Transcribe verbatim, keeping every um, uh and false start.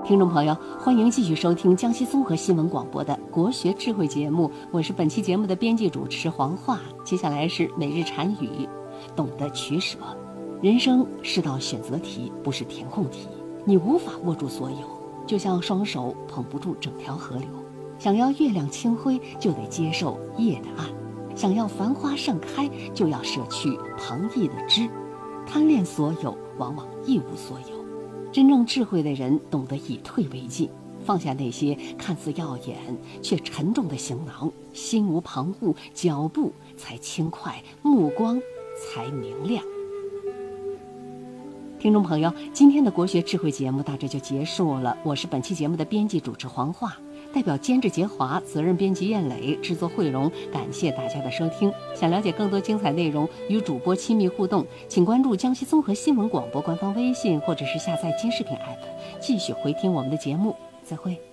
听众朋友，欢迎继续收听江西综合新闻广播的国学智慧节目，我是本期节目的编辑主持黄华。接下来是每日禅语，懂得取舍。人生是道选择题，不是填空题，你无法握住所有，就像双手捧不住整条河流。想要月亮清辉，就得接受夜的暗；想要繁花盛开，就要舍去蓬逸的枝。贪恋所有，往往一无所有。真正智慧的人懂得以退为进，放下那些看似耀眼却沉重的行囊，心无旁骛，脚步才轻快，目光才明亮。听众朋友，今天的国学智慧节目到这就结束了，我是本期节目的编辑主持黄华，代表监制杰华，责任编辑燕磊，制作慧荣，感谢大家的收听。想了解更多精彩内容，与主播亲密互动，请关注江西综合新闻广播官方微信，或者是下载金视频 app， 继续回听我们的节目。再会。